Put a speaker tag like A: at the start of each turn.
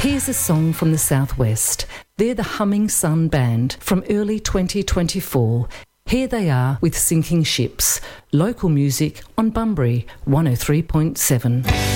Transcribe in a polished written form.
A: Here's a song from the southwest. They're the Humming Sun Band from early 2024. Here they are with Sinking Ships. Local music on Bunbury 103.7.